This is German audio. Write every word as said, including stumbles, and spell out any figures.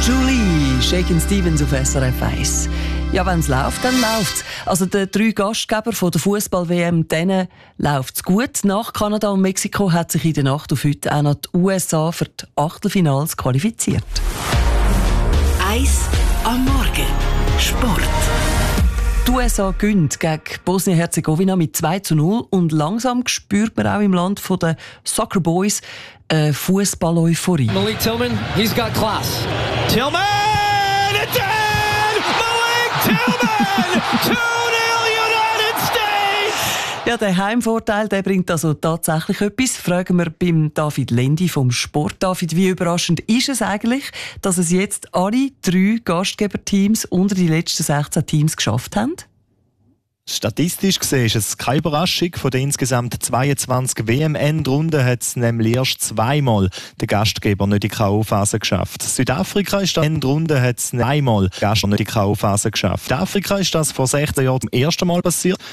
Julie, Shakin' Stevens auf S R F eins. Ja, wenn es läuft, dann läuft es. Also den drei Gastgeber von der Fußball-W M, denen läuft es gut. Nach Kanada und Mexiko hat sich in der Nacht auf heute auch noch die U S A für die Achtelfinals qualifiziert. Eins am Morgen. Sport. Die U S A gewinnt gegen Bosnien-Herzegowina mit zwei zu null und langsam spürt man auch im Land der Soccer Boys eine Fußball-Euphorie. Malik Tillman, he's got class. Tillman! It's in! Malik Tillman! two nil United States! Ja, der Heimvorteil, der bringt also tatsächlich etwas. Fragen wir beim David Lendi vom Sport. David, wie überraschend ist es eigentlich, dass es jetzt alle drei Gastgeberteams unter die letzten sechzehn Teams geschafft haben? Statistisch gesehen ist es keine Überraschung. Von den insgesamt zweiundzwanzig W M-Endrunden hat es nämlich erst zweimal der Gastgeber nicht in die K O-Phase geschafft. Südafrika ist das Endrunde, hat es einmal Gastgeber nicht in die K O-Phase geschafft. Südafrika ist das vor sechzehn Jahren zum ersten Mal passiert.